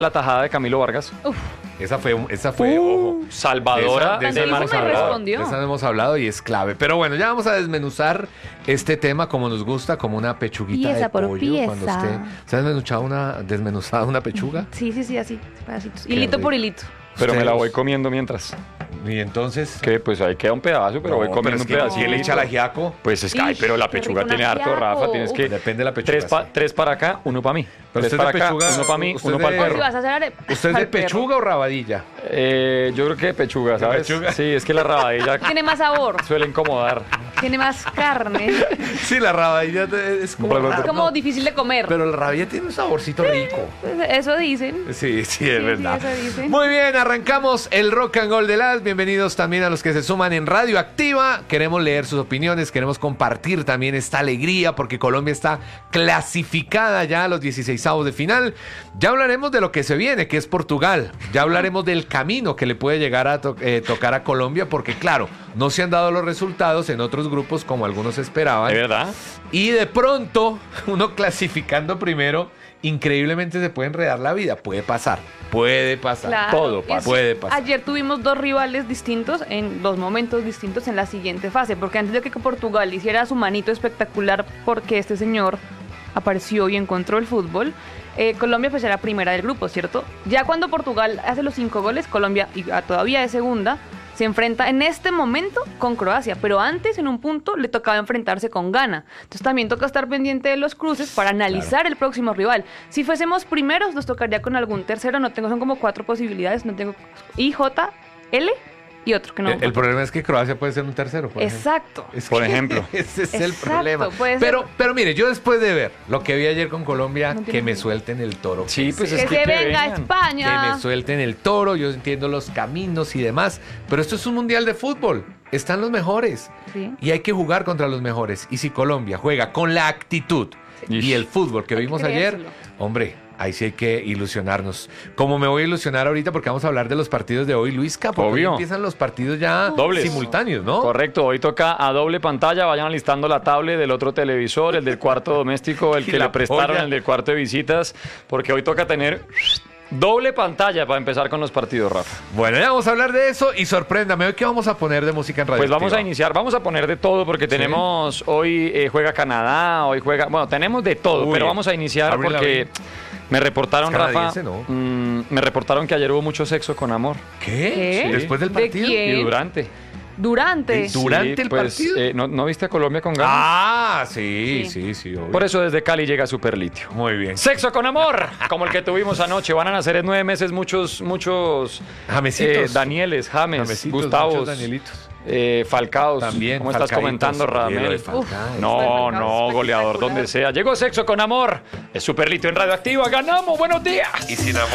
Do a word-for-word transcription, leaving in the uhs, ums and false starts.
La tajada de Camilo Vargas. Uf. Esa fue, esa fue, Uh, ojo. salvadora de esa, de de esa hemos me hablado, respondió. de esa hemos hablado y es clave. Pero bueno, ya vamos a desmenuzar este tema como nos gusta, como una pechuguita Pieza de por pollo. pieza. Cuando usted, ¿se ha desmenuzado una, desmenuzado una pechuga? Sí, sí, sí, así, pedacitos. Qué Hilito rico. por hilito. Pero me la Ustedes. voy comiendo mientras. Y entonces... Que pues ahí queda un pedazo, pero No, voy comiendo es un que pedacito. si él echa el ajiaco, Pues es que, ay, Ish, pero la qué pechuga rico un tiene harto, ajiaco. Rafa. Tienes que. depende de la pechuga. Tres, pa- sí. tres para acá, uno para mí. Pero Tres usted para de acá, pechuga, uno para mí, usted uno de- para el O si perro. vas a hacer arepa. ¿Usted es de al perro. pechuga o rabadilla? Eh, yo creo que pechuga, ¿sabes? pechuga? Sí, es que la rabadilla Tiene más sabor, suele incomodar. tiene más carne. Sí, la rabadilla es como... Pero- Es raro, como ¿no? difícil de comer. Pero la rabadilla tiene un saborcito rico. Eso dicen. Sí, sí, es Sí, verdad. sí, eso dicen. Muy bien, arrancamos el Rock and Gold de las. Bienvenidos también a los que se suman en Radio Activa. Queremos leer sus opiniones, queremos compartir también esta alegría porque Colombia está clasificada ya a los dieciseisavos de final. Ya hablaremos de lo que se viene, que es Portugal. Ya hablaremos del camino que le puede llegar a to- eh, tocar a Colombia porque, claro, no se han dado los resultados en otros grupos como algunos esperaban. ¿De verdad? Y de pronto, uno clasificando primero, increíblemente se puede enredar la vida. Puede pasar, puede pasar. Claro. Todo pasa. Es- Puede pasar. Ayer tuvimos dos rivales distintos en dos momentos distintos en la siguiente fase, porque antes de que Portugal hiciera su manito espectacular porque este señor apareció y encontró el fútbol, eh, Colombia pues era primera del grupo, ¿cierto? Ya cuando Portugal hace los cinco goles, Colombia y, ah, todavía es segunda, se enfrenta en este momento con Croacia, pero antes en un punto le tocaba enfrentarse con Ghana. Entonces también toca estar pendiente de los cruces para analizar el próximo rival. Si fuésemos primeros, nos tocaría con algún tercero, no tengo, son como cuatro posibilidades, no tengo I, J, L y otro que no. El, el problema es que Croacia puede ser un tercero. Por ejemplo. Exacto. Es Por que ejemplo. Ese es el Exacto, problema. puede ser. Pero, pero mire, yo después de ver lo que vi ayer con Colombia, No tiene que me sentido. suelten el toro. Sí, pues Que es que. se que venga a vengan. España. Que me suelten el toro, yo entiendo los caminos y demás, pero esto es un mundial de fútbol, están los mejores Sí. y hay que jugar contra los mejores. Y si Colombia juega con la actitud Sí. y el fútbol que Hay que vimos ayer, creérselo. hombre, ahí sí hay que ilusionarnos. Como me voy a ilusionar ahorita porque vamos a hablar de los partidos de hoy, Luisca, porque hoy Obvio. empiezan los partidos ya Dobles. simultáneos, ¿no? Correcto, hoy toca a doble pantalla, vayan alistando la tablet del otro televisor, el del cuarto doméstico, el Y que la le prestaron, polla. el del cuarto de visitas, porque hoy toca tener doble pantalla para empezar con los partidos, Rafa. Bueno, ya vamos a hablar de eso y sorpréndame, ¿hoy qué vamos a poner de música en radio? Pues vamos a iniciar, vamos a poner de todo porque tenemos, hoy eh, juega Canadá, hoy juega, bueno, tenemos de todo, Uy, pero vamos a iniciar Avril porque me reportaron, Es Rafa, canadiense, ¿no? mm, me reportaron que ayer hubo mucho sexo con amor ¿Qué? ¿Qué? Sí. ¿Después del ¿De partido? quién? y durante. Durante. Sí. ¿Durante el pues, partido? eh, ¿no, ¿no viste a Colombia con ganas? Ah, sí, Sí. sí, sí, obvio. Por eso desde Cali llega Superlitio. Muy bien. Sexo con amor, como el que tuvimos anoche. Van a nacer en nueve meses muchos, muchos Jamesitos. eh, Danieles, James, Jamesitos, Gustavos, muchos Danielitos. eh, Falcaos. También. ¿Cómo estás Falcaitos. comentando, Oye, lo de Radamel? Falcao. Uf. No, Falcao, no, goleador espectacular. donde sea. Llegó Sexo con amor. Es Superlitio en Radioactiva. ¡Ganamos! ¡Buenos días! Y sin amor.